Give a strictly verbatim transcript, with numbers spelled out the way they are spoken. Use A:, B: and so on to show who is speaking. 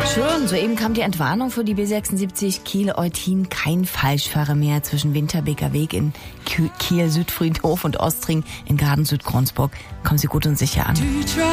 A: Schön, soeben kam die Entwarnung für die B sechsundsiebzig Kiel-Eutin. Kein Falschfahrer mehr zwischen Winterbeker Weg in Kiel-Südfriedhof und Ostring in Garden-Südgronsburg. Kommen Sie gut und sicher an.